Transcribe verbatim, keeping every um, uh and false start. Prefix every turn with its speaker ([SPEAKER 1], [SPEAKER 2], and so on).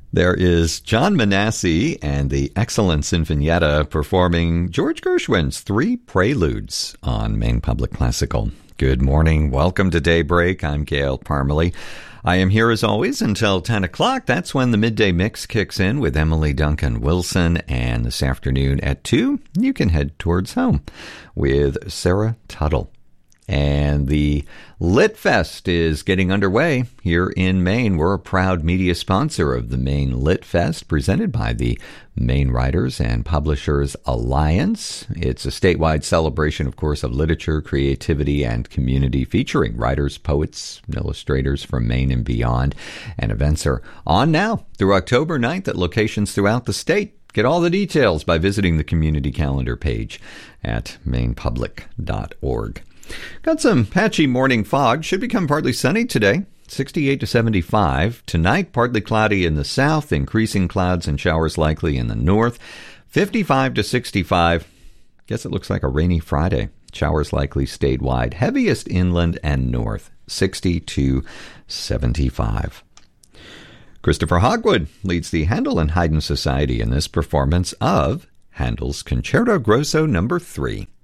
[SPEAKER 1] There is John Manassi and the Excellent Sinfonietta performing George Gershwin's Three Preludes on Maine Public Classical. Good morning. Welcome to Daybreak. I'm Gail Parmalee. I am here as always until ten o'clock. That's when the midday mix kicks in with Emily Duncan Wilson. And this afternoon at two, you can head towards home with Sarah Tuttle. And the Lit Fest is getting underway here in Maine. We're a proud media sponsor of the Maine Lit Fest, presented by the Maine Writers and Publishers Alliance. It's a statewide celebration, of course, of literature, creativity, and community, featuring writers, poets, illustrators from Maine and beyond. And events are on now through October ninth at locations throughout the state. Get all the details by visiting the community calendar page at maine public dot org. Got some patchy morning fog. Should become partly sunny today. sixty-eight to seventy-five. Tonight, partly cloudy in the south, increasing clouds and showers likely in the north. fifty-five to sixty-five. Guess it looks like a rainy Friday. Showers likely statewide. Heaviest inland and north. sixty to seventy-five. Christopher Hogwood leads the Handel and Haydn Society in this performance of Handel's Concerto Grosso Number three.